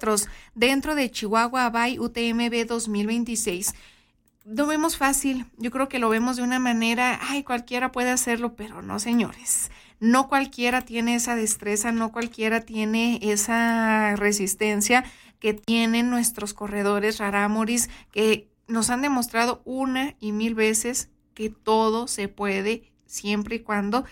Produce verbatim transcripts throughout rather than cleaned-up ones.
dentro de Chihuahua Bay U T M B dos mil veintiséis. Lo vemos fácil, yo creo que lo vemos de una manera, ay, cualquiera puede hacerlo, pero no, señores. No cualquiera tiene esa destreza, no cualquiera tiene esa resistencia que tienen nuestros corredores rarámuris, que nos han demostrado una y mil veces que todo se puede siempre y cuando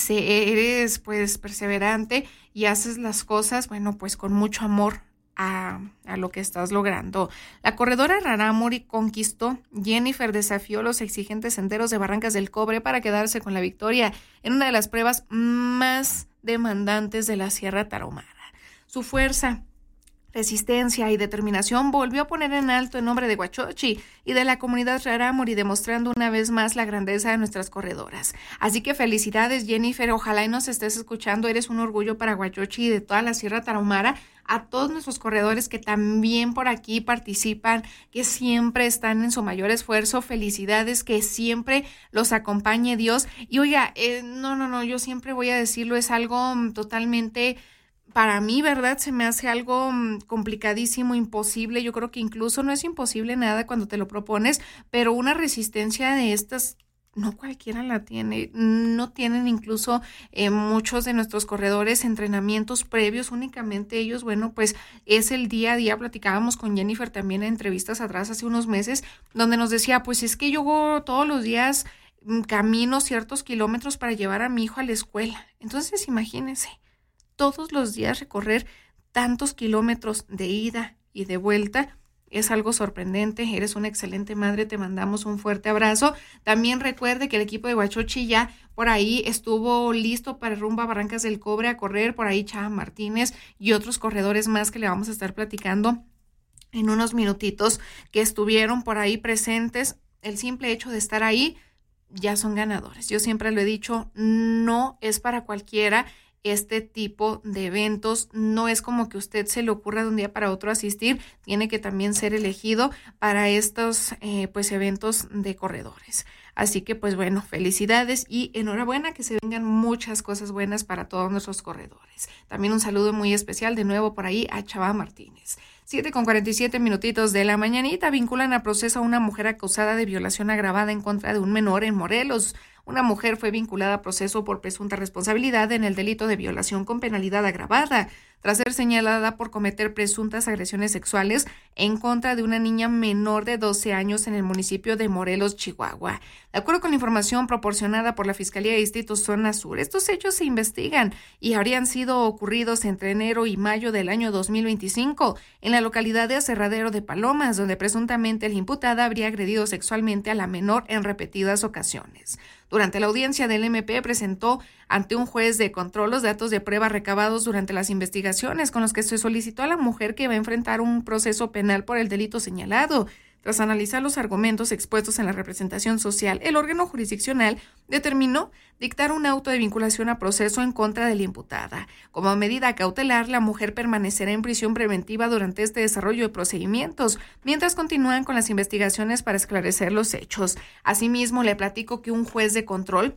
se eres pues perseverante y haces las cosas, bueno, pues con mucho amor a, a lo que estás logrando. La corredora rarámuri conquistó. Jennifer desafió los exigentes senderos de Barrancas del Cobre para quedarse con la victoria en una de las pruebas más demandantes de la Sierra Tarahumara. Su fuerza, resistencia y determinación volvió a poner en alto el nombre de Huachochi y de la comunidad rarámuri, demostrando una vez más la grandeza de nuestras corredoras. Así que felicidades, Jennifer, ojalá y nos estés escuchando, eres un orgullo para Huachochi y de toda la Sierra Tarahumara, a todos nuestros corredores que también por aquí participan, que siempre están en su mayor esfuerzo, felicidades, que siempre los acompañe Dios. Y oiga, eh, no, no, no, yo siempre voy a decirlo, es algo totalmente... Para mí, ¿verdad? Se me hace algo complicadísimo, imposible. Yo creo que incluso no es imposible nada cuando te lo propones, pero una resistencia de estas no cualquiera la tiene. No tienen incluso eh, muchos de nuestros corredores entrenamientos previos, únicamente ellos, bueno, pues es el día a día. Platicábamos con Jennifer también en entrevistas atrás hace unos meses, donde nos decía, pues es que yo todos los días camino ciertos kilómetros para llevar a mi hijo a la escuela. Entonces, imagínense, todos los días recorrer tantos kilómetros de ida y de vuelta es algo sorprendente. Eres una excelente madre, te mandamos un fuerte abrazo. También recuerde que el equipo de Huachochi ya por ahí estuvo listo para el rumbo a Barrancas del Cobre a correr, por ahí Chava Martínez y otros corredores más que le vamos a estar platicando en unos minutitos que estuvieron por ahí presentes. El simple hecho de estar ahí ya son ganadores. Yo siempre lo he dicho, no es para cualquiera. Este tipo de eventos no es como que usted se le ocurra de un día para otro asistir, tiene que también ser elegido para estos eh, pues eventos de corredores. Así que pues bueno, felicidades y enhorabuena, que se vengan muchas cosas buenas para todos nuestros corredores. También un saludo muy especial de nuevo por ahí a Chava Martínez. siete con cuarenta y siete minutitos de la mañanita. Vinculan a proceso a una mujer acusada de violación agravada en contra de un menor en Morelos. Una mujer fue vinculada a proceso por presunta responsabilidad en el delito de violación con penalidad agravada, tras ser señalada por cometer presuntas agresiones sexuales en contra de una niña menor de doce años en el municipio de Morelos, Chihuahua. De acuerdo con la información proporcionada por la Fiscalía de Distrito Zona Sur, estos hechos se investigan y habrían sido ocurridos entre enero y mayo del año dos mil veinticinco en la localidad de Aserradero de Palomas, donde presuntamente la imputada habría agredido sexualmente a la menor en repetidas ocasiones. Durante la audiencia del M P presentó ante un juez de control los datos de prueba recabados durante las investigaciones con los que se solicitó a la mujer que va a enfrentar un proceso penal por el delito señalado. Tras analizar los argumentos expuestos en la representación social, el órgano jurisdiccional determinó dictar un auto de vinculación a proceso en contra de la imputada. Como medida cautelar, la mujer permanecerá en prisión preventiva durante este desarrollo de procedimientos, mientras continúan con las investigaciones para esclarecer los hechos. Asimismo, le platico que un juez de control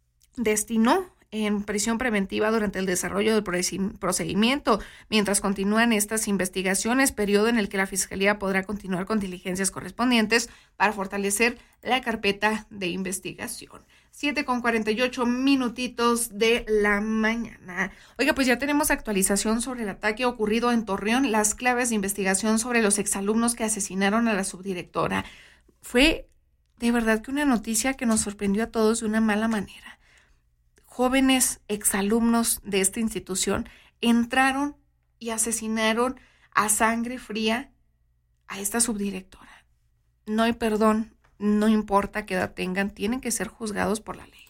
destinó en prisión preventiva durante el desarrollo del procedimiento, mientras continúan estas investigaciones, periodo en el que la Fiscalía podrá continuar con diligencias correspondientes para fortalecer la carpeta de investigación. siete con cuarenta y ocho minutitos de la mañana. Oiga, pues ya tenemos actualización sobre el ataque ocurrido en Torreón, las claves de investigación sobre los exalumnos que asesinaron a la subdirectora. Fue de verdad que una noticia que nos sorprendió a todos de una mala manera. Jóvenes exalumnos de esta institución entraron y asesinaron a sangre fría a esta subdirectora. No hay perdón, no importa qué edad tengan, tienen que ser juzgados por la ley.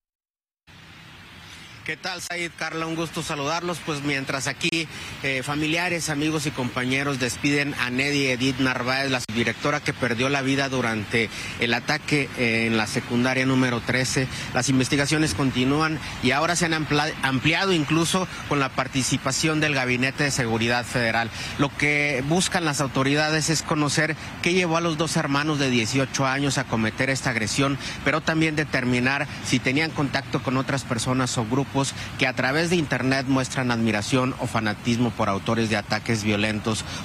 ¿Qué tal, Said? Carla, un gusto saludarlos. Pues mientras aquí eh, familiares, amigos y compañeros despiden a Nedi Edith Narváez, la subdirectora que perdió la vida durante el ataque eh, en la secundaria número trece, las investigaciones continúan y ahora se han ampli- ampliado incluso con la participación del Gabinete de Seguridad Federal. Lo que buscan las autoridades es conocer qué llevó a los dos hermanos de dieciocho años a cometer esta agresión, pero también determinar si tenían contacto con otras personas o grupos grupos que a través de internet muestran admiración o fanatismo por autores de ataques violentos